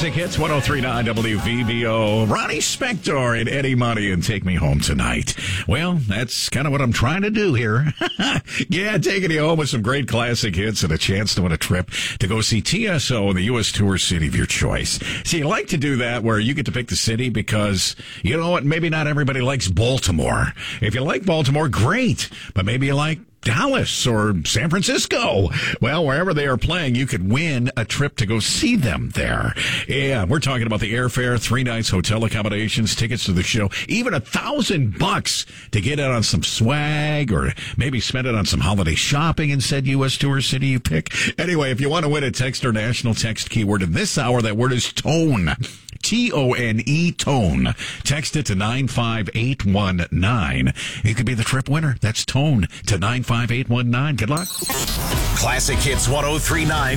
Classic Hits 103.9 WVBO. Ronnie Spector and Eddie Money and Take Me Home Tonight. Well, that's kind of what I'm trying to do here. Yeah, taking you home with some great classic hits and a chance to win a trip to go see TSO in the U.S. Tour city of your choice. See, you like to do that where you get to pick the city because, you know what, maybe not everybody likes Baltimore. If you like Baltimore, great. But maybe you like Dallas or San Francisco. Well, wherever they are playing, you could win a trip to go see them there. Yeah, we're talking about the airfare, 3 nights, hotel accommodations, tickets to the show, even $1,000 to get out on some swag or maybe spend it on some holiday shopping in said U.S. Tour city you pick. Anyway, if you want to win a text or national text keyword in this hour, that word is TONE. TONE, TONE. Text it to 95819. It could be the trip winner. That's TONE to 95819. Good luck. Classic Hits 103.9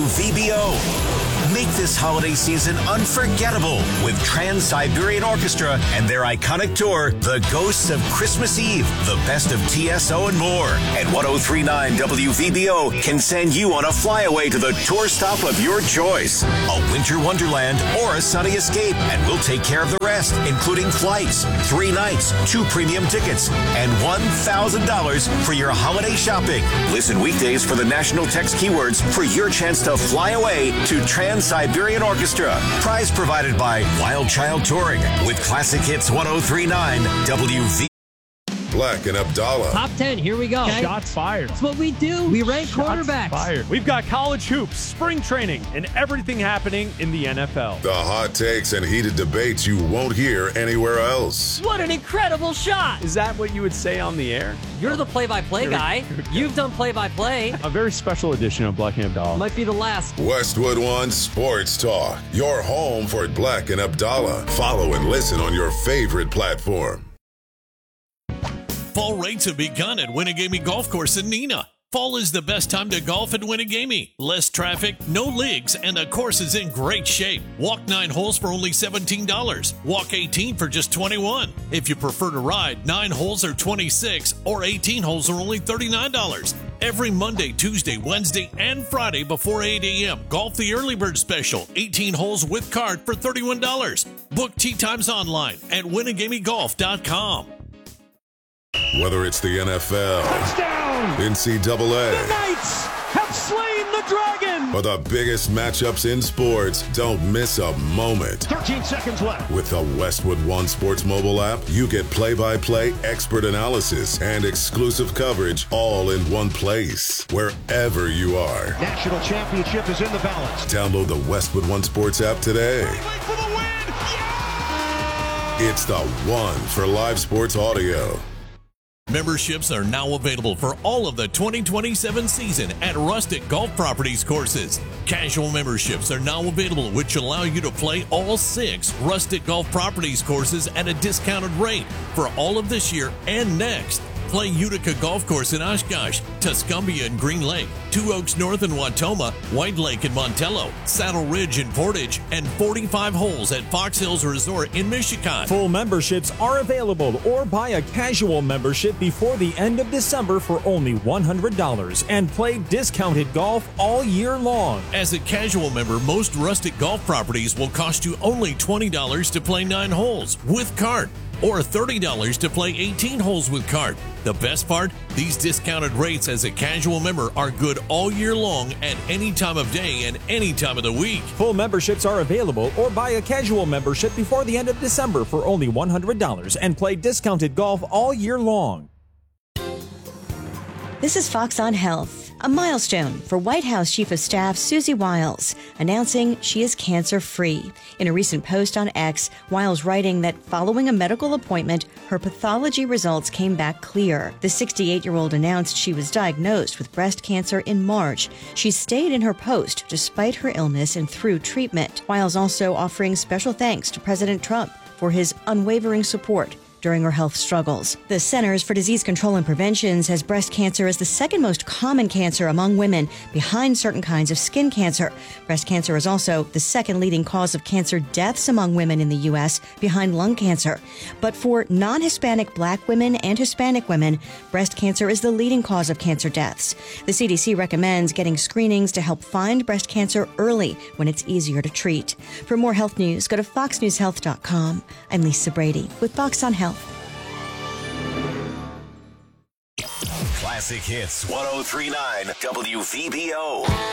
WVBO. Make this holiday season unforgettable with Trans-Siberian Orchestra and their iconic tour, The Ghosts of Christmas Eve, the best of TSO and more. And 103.9 WVBO can send you on a flyaway to the tour stop of your choice, a winter wonderland or a sunny escape, and we'll take care of the rest, including flights, 3 nights, 2 premium tickets, and $1,000 for your holiday shopping. Listen weekdays for the national text keywords for your chance to fly away to Trans-Siberian Orchestra. Prize provided by Wild Child Touring with Classic Hits 103.9 WV. Black and Abdallah. Top 10, here we go. Okay. Shots fired. That's what we do. We rank quarterbacks. Fired. We've got college hoops, spring training, and everything happening in the NFL. The hot takes and heated debates you won't hear anywhere else. What an incredible shot. Is that what you would say on the air? You're the play-by-play guy. You've done play-by-play. A very special edition of Black and Abdallah. Might be the last. Westwood One Sports Talk. Your home for Black and Abdallah. Follow and listen on your favorite platform. Fall rates have begun at Winnegamie Golf Course in Neenah. Fall is the best time to golf at Winnegamie. Less traffic, no leagues, and the course is in great shape. Walk 9 holes for only $17. Walk 18 for just $21. If you prefer to ride, 9 holes are $26 or 18 holes are only $39. Every Monday, Tuesday, Wednesday, and Friday before 8 a.m. Golf the Early Bird Special, 18 holes with cart for $31. Book tee times online at WinnegamieGolf.com. Whether it's the NFL, Touchdown! NCAA, The Knights have slain the dragon! or the biggest matchups in sports, don't miss a moment. 13 seconds left. With the Westwood One Sports mobile app, you get play-by-play, expert analysis, and exclusive coverage all in one place, wherever you are. National championship is in the balance. Download the Westwood One Sports app today. For the win! Yeah! It's the one for live sports audio. Memberships are now available for all of the 2027 season at Rustic Golf Properties courses. Casual memberships are now available, which allow you to play all 6 Rustic Golf Properties courses at a discounted rate for all of this year and next. Play Utica Golf Course in Oshkosh, Tuscumbia and Green Lake, Two Oaks North in Watoma, White Lake in Montello, Saddle Ridge in Portage, and 45 holes at Fox Hills Resort in Michigan. Full memberships are available, or buy a casual membership before the end of December for only $100 and play discounted golf all year long. As a casual member, most Rustic Golf Properties will cost you only $20 to play 9 holes with cart, or $30 to play 18 holes with cart. The best part? These discounted rates as a casual member are good all year long at any time of day and any time of the week. Full memberships are available, or buy a casual membership before the end of December for only $100 and play discounted golf all year long. This is Fox on Health. A milestone for White House Chief of Staff Susie Wiles, announcing she is cancer-free. In a recent post on X, Wiles writing that following a medical appointment, her pathology results came back clear. The 68-year-old announced she was diagnosed with breast cancer in March. She stayed in her post despite her illness and through treatment. Wiles also offering special thanks to President Trump for his unwavering support during her health struggles. The Centers for Disease Control and Prevention says breast cancer is the second most common cancer among women, behind certain kinds of skin cancer. Breast cancer is also the second leading cause of cancer deaths among women in the U.S., behind lung cancer. But for non-Hispanic Black women and Hispanic women, breast cancer is the leading cause of cancer deaths. The CDC recommends getting screenings to help find breast cancer early when it's easier to treat. For more health news, go to foxnewshealth.com. I'm Lisa Brady with Fox on Health. Classic Hits 103.9 WVBO.